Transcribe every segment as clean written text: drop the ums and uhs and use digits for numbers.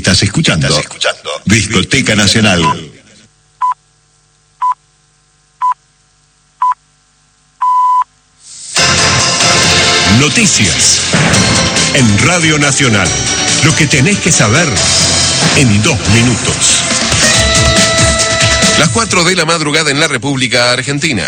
Estás escuchando Discoteca Nacional. Noticias en Radio Nacional. Lo que tenés que saber en 2 minutos. Las 4 de la madrugada en la República Argentina.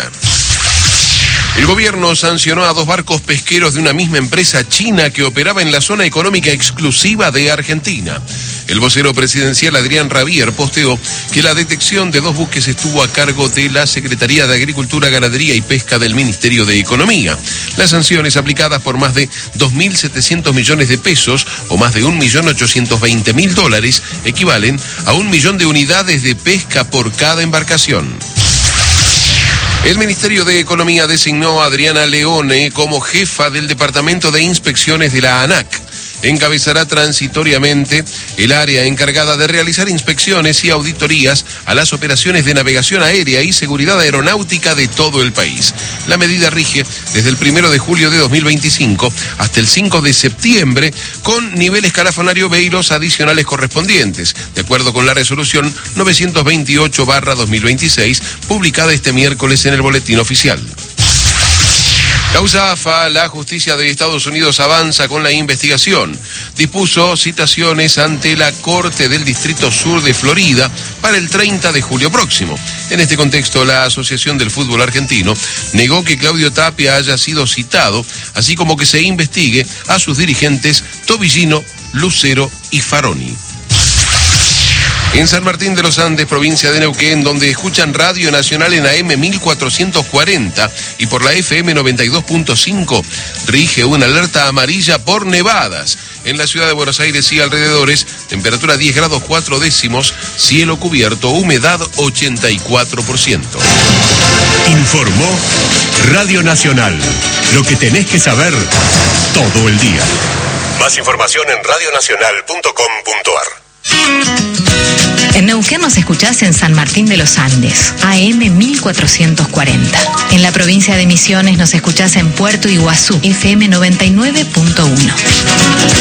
El gobierno sancionó a 2 barcos pesqueros de una misma empresa china que operaba en la zona económica exclusiva de Argentina. El vocero presidencial Adrián Rabier posteó que la detección de 2 buques estuvo a cargo de la Secretaría de Agricultura, Ganadería y Pesca del Ministerio de Economía. Las sanciones aplicadas por más de 2.700 millones de pesos o más de 1.820.000 dólares equivalen a 1 millón de unidades de pesca por cada embarcación. El Ministerio de Economía designó a Adriana Leone como jefa del Departamento de Inspecciones de la ANAC. Encabezará transitoriamente el área encargada de realizar inspecciones y auditorías a las operaciones de navegación aérea y seguridad aeronáutica de todo el país. La medida rige desde el 1 de julio de 2025 hasta el 5 de septiembre con nivel escalafonario B y los adicionales correspondientes, de acuerdo con la resolución 928/2026, publicada este miércoles en el Boletín Oficial. Causa AFA, la justicia de Estados Unidos avanza con la investigación. Dispuso citaciones ante la Corte del Distrito Sur de Florida para el 30 de julio próximo. En este contexto, la Asociación del Fútbol Argentino negó que Claudio Tapia haya sido citado, así como que se investigue a sus dirigentes Tobillino, Lucero y Faroni. En San Martín de los Andes, provincia de Neuquén, donde escuchan Radio Nacional en AM 1440 y por la FM 92.5, rige una alerta amarilla por nevadas. En la ciudad de Buenos Aires y alrededores, temperatura 10 grados 4 décimos, cielo cubierto, humedad 84%. Informó Radio Nacional. Lo que tenés que saber todo el día. Más información en radionacional.com.ar. En Neuquén nos escuchás en San Martín de los Andes, AM 1440. En la provincia de Misiones nos escuchás en Puerto Iguazú, FM 99.1.